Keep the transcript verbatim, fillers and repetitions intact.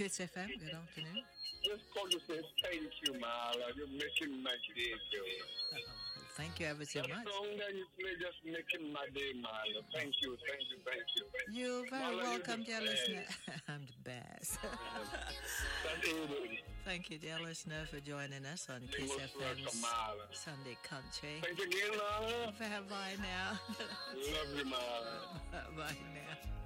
Kiss F M, good afternoon. Just call to say thank you, Marla. You're making my day, Joe. Oh, thank you ever so That much. song that you play just making my day, Marla. Thank you, thank you, thank you. You're very Marla, welcome, dear you're the listener. best. I'm the best. That's it. Thank you, dear listener, for joining us on You Kiss most welcome, F M's Marla. Sunday Country. Thank you again, Marla. Bye now. Love you, Marla. Bye now.